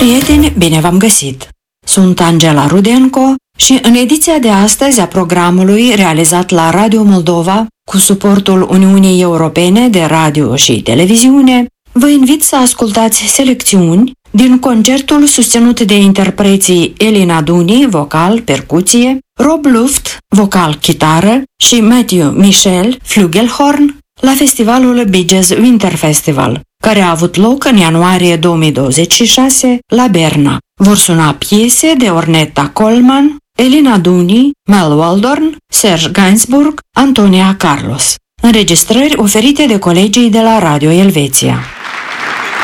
Prieteni, bine v-am găsit! Sunt Angela Rudenko și în ediția de astăzi a programului realizat la Radio Moldova cu suportul Uniunii Europene de Radio și Televiziune, vă invit să ascultați selecțiuni din concertul susținut de interpreții Elina Duni, vocal, percuție, Rob Luft, vocal, chitară și Matthew Michel, flugelhorn, la festivalul Bee Gees Winter Festival, care a avut loc în ianuarie 2026 la Berna. Vor suna piese de Ornetta Coleman, Elina Duni, Mel Waldorn, Serge Gainsbourg, Antonia Carlos. Înregistrări oferite de colegii de la Radio Elveția.